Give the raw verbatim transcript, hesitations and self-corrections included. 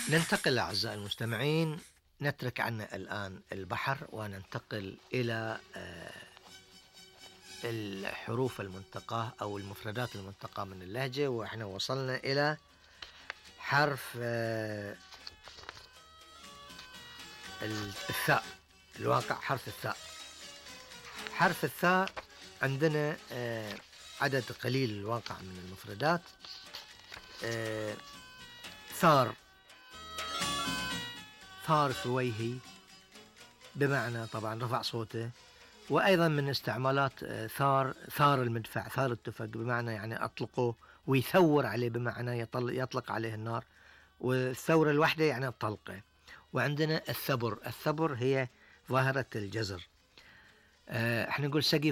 ننتقل أعزائي المستمعين، نترك عنا الآن البحر وننتقل إلى الحروف المنتقاة أو المفردات المنتقاة من اللهجة، وإحنا وصلنا إلى حرف الثاء. الواقع حرف الثاء. حرف الثاء عندنا عدد قليل الواقع من المفردات. ثار، ثار فويهي بمعنى طبعا رفع صوته، وأيضا من استعمالات ثار ثار المدفع، ثار التفق بمعنى يعني أطلقه ويثور عليه بمعنى يطل يطلق عليه النار، والثورة الواحدة يعني الطلقة. وعندنا الثبر، الثبر هي ظاهرة الجزر. احنا نقول سقي